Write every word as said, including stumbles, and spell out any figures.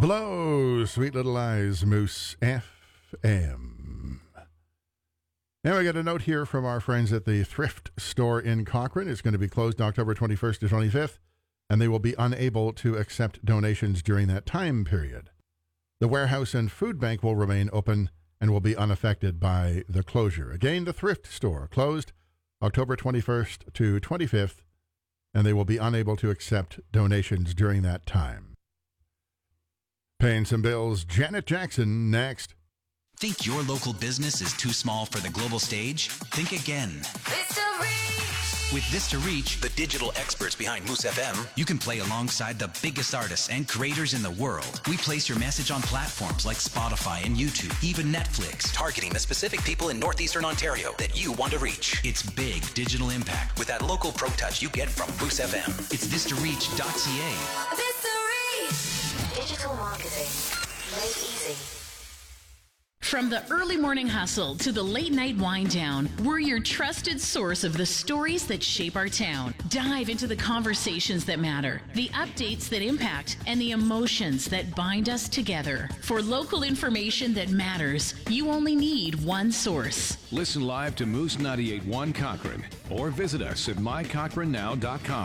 Below Sweet Little Lies, Moose F M. Now we got a note here from our friends at the thrift store in Cochrane. It's going to be closed October twenty-first to twenty-fifth, and they will be unable to accept donations during that time period. The warehouse and food bank will remain open and will be unaffected by the closure. Again, the thrift store closed October twenty-first to twenty-fifth, and they will be unable to accept donations during that time. Paying some bills, Janet Jackson next. Think your local business is too small for the global stage? Think again. Vista Reach. With Vista Reach, the digital experts behind Moose F M, you can play alongside the biggest artists and creators in the world. We place your message on platforms like Spotify and YouTube, even Netflix, targeting the specific people in northeastern Ontario that you want to reach. It's big digital impact with that local pro touch you get from Moose F M. It's vista reach dot c a. Vista Reach. Digital marketing made easy. From the early morning hustle to the late night wind down, we're your trusted source of the stories that shape our town. Dive into the conversations that matter, the updates that impact, and the emotions that bind us together. For local information that matters, you only need one source. Listen live to Moose ninety-eight point one Cochrane or visit us at my cochrane now dot com.